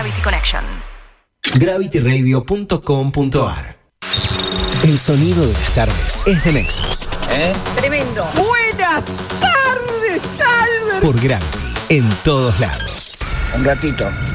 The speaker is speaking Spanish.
Gravity Connection. gravityradio.com.ar. El sonido de las tardes es de Nexus. Tremendo. Buenas tardes, Albert. Por Gravity, en todos lados. Un ratito.